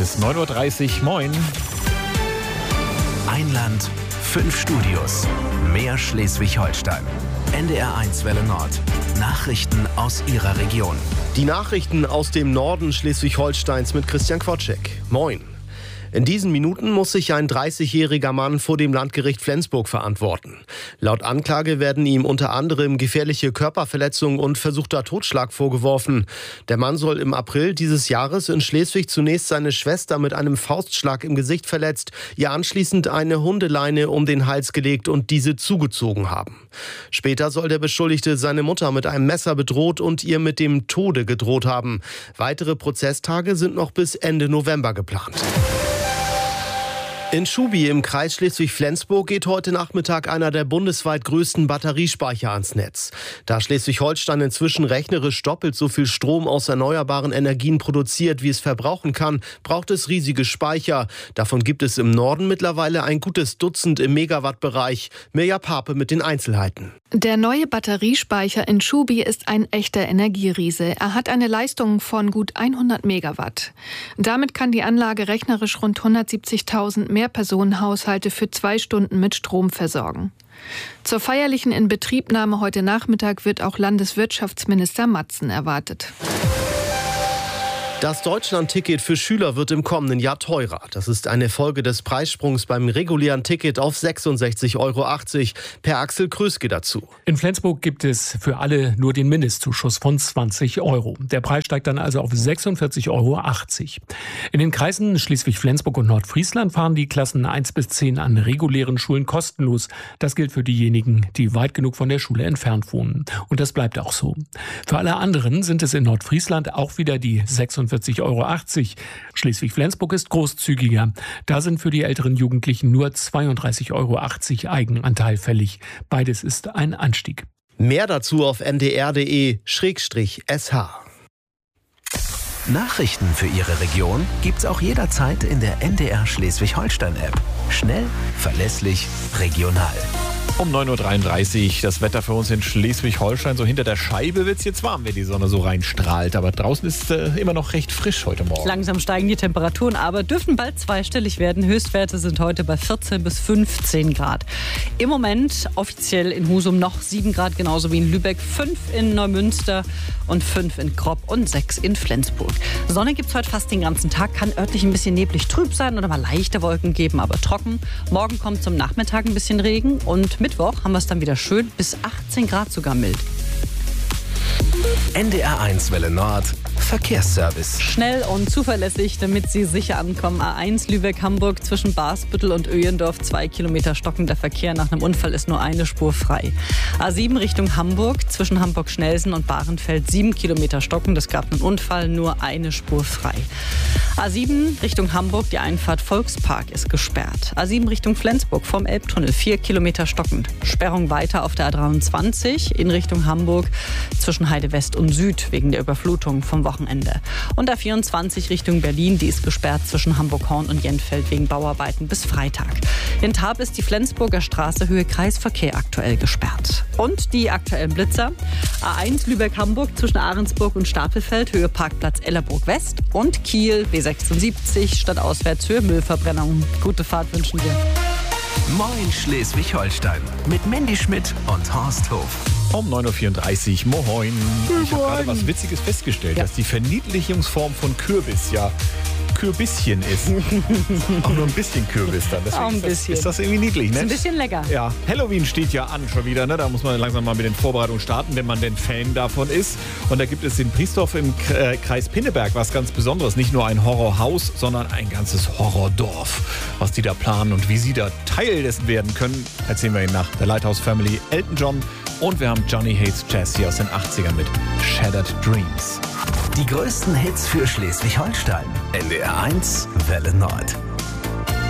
ist 9:30 Uhr. Moin. Ein Land, 5 Studios. Mehr Schleswig-Holstein. NDR1 Welle Nord. Nachrichten aus Ihrer Region. Die Nachrichten aus dem Norden Schleswig-Holsteins mit Christian Quatschek. Moin. In diesen Minuten muss sich ein 30-jähriger Mann vor dem Landgericht Flensburg verantworten. Laut Anklage werden ihm unter anderem gefährliche Körperverletzung und versuchter Totschlag vorgeworfen. Der Mann soll im April dieses Jahres in Schleswig zunächst seine Schwester mit einem Faustschlag im Gesicht verletzt, ihr anschließend eine Hundeleine um den Hals gelegt und diese zugezogen haben. Später soll der Beschuldigte seine Mutter mit einem Messer bedroht und ihr mit dem Tode gedroht haben. Weitere Prozesstage sind noch bis Ende November geplant. In Schubi im Kreis Schleswig-Flensburg geht heute Nachmittag einer der bundesweit größten Batteriespeicher ans Netz. Da Schleswig-Holstein inzwischen rechnerisch doppelt so viel Strom aus erneuerbaren Energien produziert, wie es verbrauchen kann, braucht es riesige Speicher. Davon gibt es im Norden mittlerweile ein gutes Dutzend im Megawattbereich. Mirja Pape mit den Einzelheiten. Der neue Batteriespeicher in Schubi ist ein echter Energieriese. Er hat eine Leistung von gut 100 Megawatt. Damit kann die Anlage rechnerisch rund 170.000 Mehrpersonenhaushalte für 2 Stunden mit Strom versorgen. Zur feierlichen Inbetriebnahme heute Nachmittag wird auch Landeswirtschaftsminister Matzen erwartet. Das Deutschland-Ticket für Schüler wird im kommenden Jahr teurer. Das ist eine Folge des Preissprungs beim regulären Ticket auf 66,80 € per Axel Kröske dazu. In Flensburg gibt es für alle nur den Mindestzuschuss von 20 €. Der Preis steigt dann also auf 46,80 €. In den Kreisen Schleswig-Flensburg und Nordfriesland fahren die Klassen 1 bis 10 an regulären Schulen kostenlos. Das gilt für diejenigen, die weit genug von der Schule entfernt wohnen. Und das bleibt auch so. Für alle anderen sind es in Nordfriesland auch wieder die 46,80 €. Schleswig-Flensburg ist großzügiger. Da sind für die älteren Jugendlichen nur 32,80 € Eigenanteil fällig. Beides ist ein Anstieg. Mehr dazu auf ndr.de/sh. Nachrichten für Ihre Region gibt's auch jederzeit in der NDR Schleswig-Holstein-App. Schnell, verlässlich, regional. Um 9:33 Uhr das Wetter für uns in Schleswig-Holstein. So hinter der Scheibe wird es jetzt warm, wenn die Sonne so reinstrahlt. Aber draußen ist immer noch recht frisch heute Morgen. Langsam steigen die Temperaturen, aber dürfen bald zweistellig werden. Höchstwerte sind heute bei 14 bis 15 Grad. Im Moment offiziell in Husum noch 7 Grad, genauso wie in Lübeck, 5 in Neumünster und 5 in Kropp und 6 in Flensburg. Sonne gibt es heute fast den ganzen Tag, kann örtlich ein bisschen neblig trüb sein oder mal leichte Wolken geben, aber trocken. Morgen kommt zum Nachmittag ein bisschen Regen und Mittwoch haben wir es dann wieder schön, bis 18 Grad sogar mild. NDR1 Welle Nord. Verkehrsservice. Schnell und zuverlässig, damit Sie sicher ankommen. A1 Lübeck-Hamburg zwischen Barsbüttel und Öhendorf 2 Kilometer stockender Verkehr. Nach einem Unfall ist nur eine Spur frei. A7 Richtung Hamburg zwischen Hamburg-Schnelsen und Bahrenfeld 7 Kilometer stockend. Es gab einen Unfall, nur eine Spur frei. A7 Richtung Hamburg, die Einfahrt Volkspark ist gesperrt. A7 Richtung Flensburg vom Elbtunnel 4 Kilometer stockend. Sperrung weiter auf der A23 in Richtung Hamburg zwischen Heide West und Süd wegen der Überflutung vom Wochenende. Und A24 Richtung Berlin, die ist gesperrt zwischen Hamburg-Horn und Jentfeld wegen Bauarbeiten bis Freitag. In Tarp ist die Flensburger Straße Höhe Kreisverkehr aktuell gesperrt. Und die aktuellen Blitzer. A1 Lübeck-Hamburg zwischen Ahrensburg und Stapelfeld, Höhe Parkplatz Ellerburg West. Und Kiel B76 stadtauswärts Höhe Müllverbrennung. Gute Fahrt wünschen wir. Moin Schleswig-Holstein mit Mandy Schmidt und Horst Hof. Um 9:34 Uhr, moin. Ich habe gerade was Witziges festgestellt, dass die Verniedlichungsform von Kürbis ja Kürbisschen ist. Auch nur ein bisschen Kürbis dann. Deswegen auch ein bisschen. Ist das irgendwie niedlich, ne? Ist ein bisschen lecker. Ja, Halloween steht ja an schon wieder, ne? Da muss man langsam mal mit den Vorbereitungen starten, wenn man denn Fan davon ist. Und da gibt es in Priesdorf im Kreis Pinneberg was ganz Besonderes. Nicht nur ein Horrorhaus, sondern ein ganzes Horrordorf. Was die da planen und wie sie da Teil dessen werden können, erzählen wir Ihnen nach der Lighthouse Family Elton John. Und wir haben Johnny Hates Jazz hier aus den 80ern mit Shattered Dreams. Die größten Hits für Schleswig-Holstein. NDR1 Welle Nord.